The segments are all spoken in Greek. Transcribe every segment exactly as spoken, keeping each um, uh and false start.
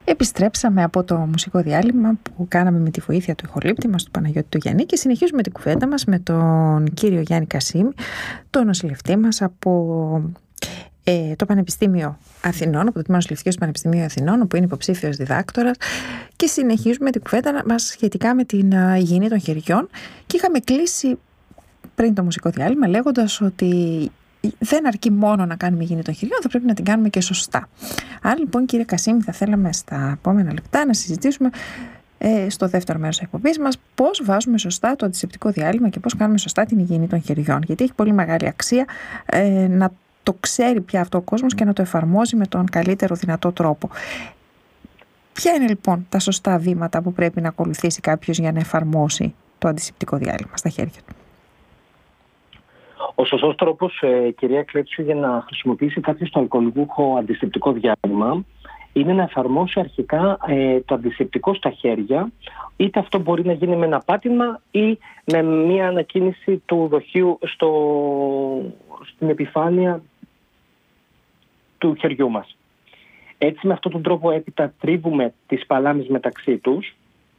Επιστρέψαμε από το μουσικό διάλειμμα που κάναμε με τη βοήθεια του ηχολήπτη μας, του Παναγιώτη του Γιαννή, και συνεχίζουμε την κουβέντα μας με τον κύριο Γιάννη Κασίμη, τον νοσηλευτή μας από ε, το Πανεπιστήμιο Αθηνών, από το Τμήμα Νοσηλευτικής του Πανεπιστημίου Αθηνών, όπου είναι υποψήφιος διδάκτορας, και συνεχίζουμε την κουβέντα μας σχετικά με την uh, υγιεινή των χεριών, και είχαμε κλείσει πριν το μουσικό διάλειμμα λέγοντας ότι δεν αρκεί μόνο να κάνουμε υγιεινή των χεριών, θα πρέπει να την κάνουμε και σωστά. Άρα λοιπόν, κύριε Κασίμη, θα θέλαμε στα επόμενα λεπτά να συζητήσουμε ε, στο δεύτερο μέρος της εκπομπής μας πώς βάζουμε σωστά το αντισηπτικό διάλειμμα και πώς κάνουμε σωστά την υγιεινή των χεριών. Γιατί έχει πολύ μεγάλη αξία ε, να το ξέρει πια αυτό ο κόσμος και να το εφαρμόζει με τον καλύτερο δυνατό τρόπο. Ποια είναι λοιπόν τα σωστά βήματα που πρέπει να ακολουθήσει κάποιος για να εφαρμόσει το αντισηπτικό διάλειμμα στα χέρια του? Ο σωστός τρόπος, ε, κυρία Κλέτσου, για να χρησιμοποιήσει κάποιος το αλκοολούχο αντισηπτικό διάλειμμα είναι να εφαρμόσει αρχικά ε, το αντισηπτικό στα χέρια, είτε αυτό μπορεί να γίνει με ένα πάτημα ή με μια ανακίνηση του δοχείου στο, στην επιφάνεια του χεριού μας. Έτσι, με αυτόν τον τρόπο έπειτα τρίβουμε τις παλάμες μεταξύ τους.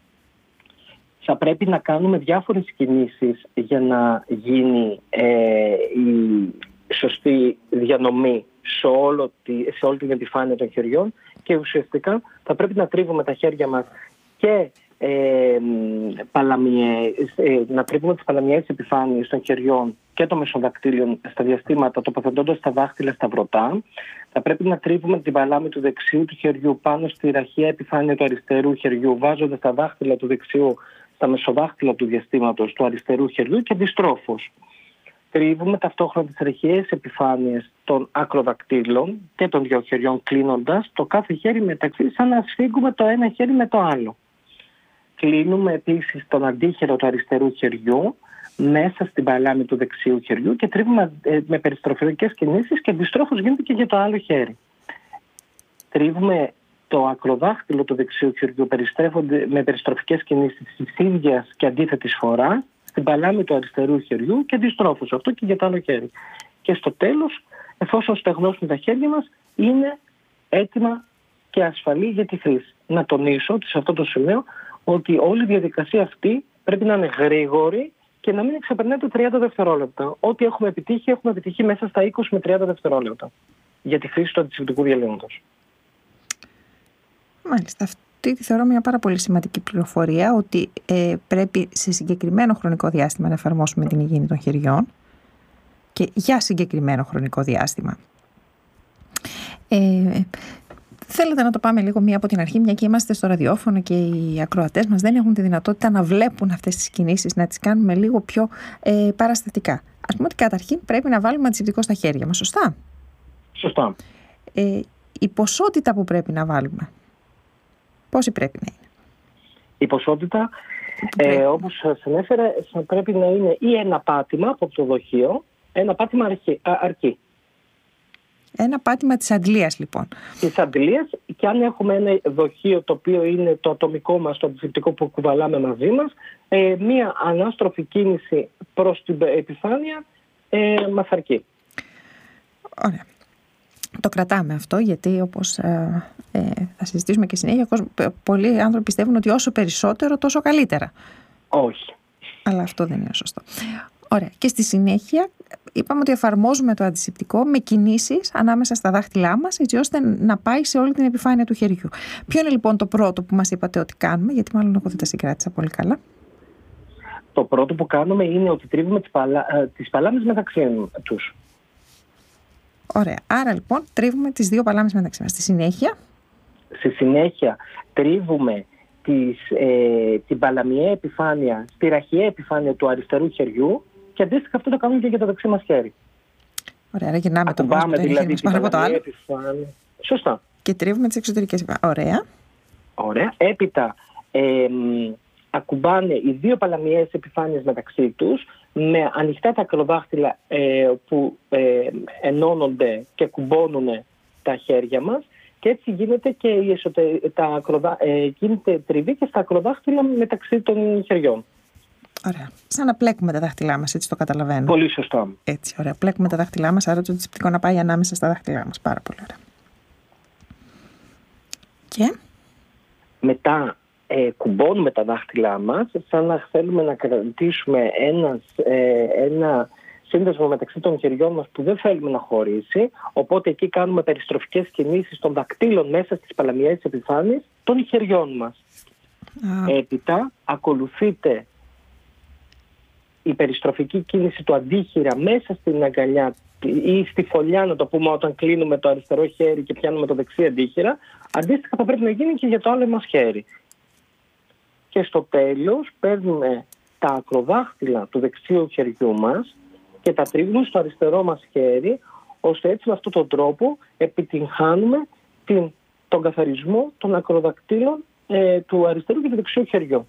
Θα πρέπει να κάνουμε διάφορες κινήσεις για να γίνει ε, η σωστή διανομή σε, όλο τη, σε όλη την επιφάνεια των χεριών, και ουσιαστικά θα πρέπει να τρίβουμε τα χέρια μας και ε, παλαμιέ, ε, να τρίβουμε τις παλαμιές επιφάνειες των χεριών και των μεσοδακτύλιων στα διαστήματα, τοποθετώντας τα δάχτυλα στα βρωτά. Θα πρέπει να τρίβουμε την παλάμη του δεξιού του χεριού πάνω στη ραχαία επιφάνεια του αριστερού χεριού, βάζοντας τα δάχτυλα του δεξιού στα μεσοδάχτυλα του διαστήματος του αριστερού χεριού και αντιστρόφως. Τρίβουμε ταυτόχρονα τις ραχαίες επιφάνειες των ακροδακτύλων και των δύο χεριών, κλείνοντας το κάθε χέρι μεταξύ, σαν να σφίγγουμε το ένα χέρι με το άλλο. Κλείνουμε επίσης τον αντίχειρο του αριστερού χεριού μέσα στην παλάμη του δεξιού χεριού και τρίβουμε ε, με περιστροφικές κινήσεις, και αντιστρόφως γίνεται και για το άλλο χέρι. Τρίβουμε το ακροδάχτυλο του δεξιού χεριού με περιστροφικές κινήσεις της ίδιας και αντίθετης φορά στην παλάμη του αριστερού χεριού και αντιστρόφως, αυτό και για το άλλο χέρι. Και στο τέλος, εφόσον στεγνώσουν τα χέρια μας, είναι έτοιμα και ασφαλή για τη χρήση. Να τονίσω ότι σε αυτό το σημείο ότι όλη η διαδικασία αυτή πρέπει να είναι γρήγορη και να μην ξεπερνάει το τριάντα δευτερόλεπτα. Ό,τι έχουμε επιτύχει, έχουμε επιτύχει μέσα στα είκοσι με τριάντα δευτερόλεπτα για τη χρήση του αντισηπτικού διαλύματος. Μάλιστα. Αυτή τη θεωρώ μια πάρα πολύ σημαντική πληροφορία, ότι ε, πρέπει σε συγκεκριμένο χρονικό διάστημα να εφαρμόσουμε την υγιεινή των χεριών, και για συγκεκριμένο χρονικό διάστημα. Ε, θέλετε να το πάμε λίγο μία από την αρχή, μια και είμαστε στο ραδιόφωνο και οι ακροατές μας δεν έχουν τη δυνατότητα να βλέπουν αυτές τις κινήσεις, να τις κάνουμε λίγο πιο ε, παραστατικά. Ας πούμε ότι καταρχήν πρέπει να βάλουμε αντισηπτικό στα χέρια μας, σωστά? Σωστά. Ε, η ποσότητα που πρέπει να βάλουμε, πόση πρέπει να είναι? Η ποσότητα, ε, όπως σας ανέφερα, θα πρέπει να είναι ή ένα πάτημα από το δοχείο, ένα πάτημα αρκεί. αρκεί. Ένα πάτημα της αντλίας, λοιπόν. Της αντλίας, και αν έχουμε ένα δοχείο το οποίο είναι το ατομικό μας, το αντισηπτικό που κουβαλάμε μαζί μας, ε, μία ανάστροφη κίνηση προς την επιφάνεια ε, μας αρκεί. Ωραία. Το κρατάμε αυτό, γιατί όπως ε, ε, θα συζητήσουμε και συνέχεια, πολλοί άνθρωποι πιστεύουν ότι όσο περισσότερο τόσο καλύτερα. Όχι. Αλλά αυτό δεν είναι σωστό. Ωραία. Και στη συνέχεια είπαμε ότι εφαρμόζουμε το αντισηπτικό με κινήσεις ανάμεσα στα δάχτυλά μας, έτσι ώστε να πάει σε όλη την επιφάνεια του χεριού. Ποιο είναι λοιπόν το πρώτο που μας είπατε ότι κάνουμε, γιατί μάλλον εγώ δεν τα συγκράτησα πολύ καλά? Το πρώτο που κάνουμε είναι ότι τρίβουμε τις, παλά, τις παλάμες μεταξύ τους. Ωραία. Άρα λοιπόν τρίβουμε τις δύο παλάμες μεταξύ μας. Στη συνέχεια. Στη συνέχεια τρίβουμε τις, ε, την παλαμιαία επιφάνεια στη ραχιαία επιφάνεια του αριστερού χεριού, και αντίστοιχα αυτό το κάνουμε και για το δεξί μας χέρι. Ωραία, άρα γυρνάμε το πρώτο χέρι δηλαδή, μας πάνω από το άλλο. Επιφάνεια. Σωστά. Και τρίβουμε τις εξωτερικές επιφάνειες. Ωραία. Ωραία. Έπειτα ε, ακουμπάνε οι δύο παλαμιαίες επιφάνειες μεταξύ τους με ανοιχτά τα ακροδάχτυλα ε, που ε, ενώνονται και κουμπώνουν τα χέρια μας, και έτσι γίνεται και η εσωτε... τα ακροδά... ε, γίνεται τριβή και στα ακροδάχτυλα μεταξύ των χεριών. Ωραία. Σαν να πλέκουμε τα δάχτυλά μας, έτσι το καταλαβαίνω. Πολύ σωστά. Έτσι, ωραία. Πλέκουμε τα δάχτυλά μας, άρα το αντισηπτικό να πάει ανάμεσα στα δάχτυλά μας. Πάρα πολύ ωραία. Και τα ε, κουμπώνουμε τα δάχτυλά μας, σαν να θέλουμε να κρατήσουμε ένας, ε, ένα σύνδεσμο μεταξύ των χεριών μας που δεν θέλουμε να χωρίσει, οπότε εκεί κάνουμε περιστροφικές κινήσεις των δακτύλων μέσα στις παλαμιαίες επιφάνειες των χεριών μας. Ah. Έπειτα ακολουθείται η περιστροφική κίνηση του αντίχειρα μέσα στην αγκαλιά ή στη φωλιά, να το πούμε, όταν κλείνουμε το αριστερό χέρι και πιάνουμε το δεξί αντίχειρα. Αντίστοιχα θα πρέπει να γίνει και για το άλλο μας χέρι. Και στο τέλος παίρνουμε τα ακροδάχτυλα του δεξιού χεριού μας και τα τρίβουμε στο αριστερό μας χέρι, ώστε έτσι με αυτόν τον τρόπο επιτυγχάνουμε την, τον καθαρισμό των ακροδακτύλων ε, του αριστερού και του δεξιού χεριού.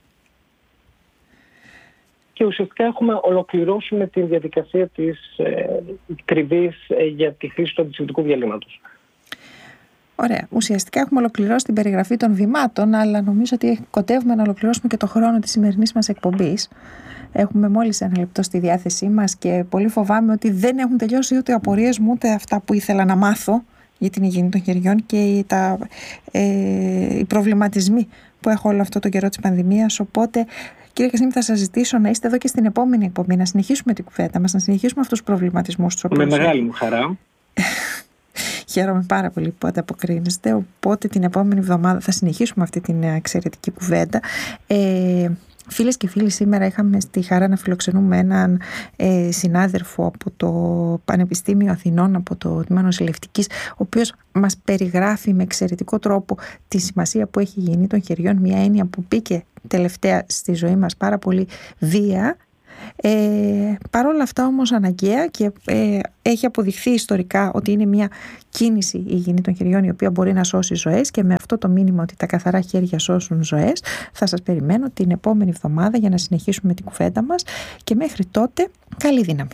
Και ουσιαστικά έχουμε ολοκληρώσει με τη διαδικασία της ε, τριβής ε, για τη χρήση του αντισηπτικού διαλύματος. Ωραία. Ουσιαστικά έχουμε ολοκληρώσει την περιγραφή των βημάτων, αλλά νομίζω ότι κοντεύουμε να ολοκληρώσουμε και το χρόνο της σημερινής μας εκπομπής. Έχουμε μόλις ένα λεπτό στη διάθεσή μας και πολύ φοβάμαι ότι δεν έχουν τελειώσει ούτε οι απορίες μου, ούτε αυτά που ήθελα να μάθω για την υγιεινή των χεριών και τα, ε, οι προβληματισμοί που έχω όλο αυτό το καιρό της πανδημίας. Οπότε, κύριε Κασίμη, θα σας ζητήσω να είστε εδώ και στην επόμενη εκπομπή, να συνεχίσουμε την κουβέντα μας, να συνεχίσουμε αυτούς τους προβληματισμούς. Με μεγάλη μου χαρά. Χαίρομαι πάρα πολύ που ανταποκρίνεστε, οπότε την επόμενη εβδομάδα θα συνεχίσουμε αυτή την εξαιρετική κουβέντα. Ε, Φίλες και φίλοι, σήμερα είχαμε στη χαρά να φιλοξενούμε έναν ε, συνάδελφο από το Πανεπιστήμιο Αθηνών, από το Τμήμα Νοσηλευτικής, ο οποίος μας περιγράφει με εξαιρετικό τρόπο τη σημασία που έχει η υγιεινή των χεριών, μια έννοια που μπήκε τελευταία στη ζωή μας πάρα πολύ βία. Ε, παρόλα αυτά όμως αναγκαία και ε, έχει αποδειχθεί ιστορικά ότι είναι μια κίνηση η υγιεινή των χεριών η οποία μπορεί να σώσει ζωές, και με αυτό το μήνυμα ότι τα καθαρά χέρια σώσουν ζωές θα σας περιμένω την επόμενη εβδομάδα για να συνεχίσουμε την κουβέντα μας, και μέχρι τότε καλή δύναμη.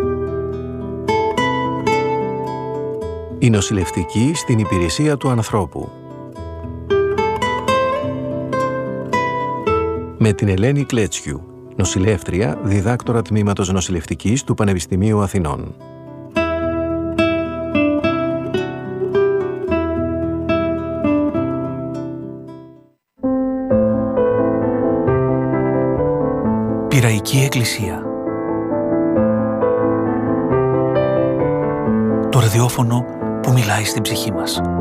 Η νοσηλευτική στην υπηρεσία του ανθρώπου, με την Ελένη Κλέτσιου, νοσηλεύτρια, διδάκτορα τμήματος νοσηλευτικής του Πανεπιστημίου Αθηνών. Πειραϊκή Εκκλησία. Το ραδιόφωνο που μιλάει στην ψυχή μας.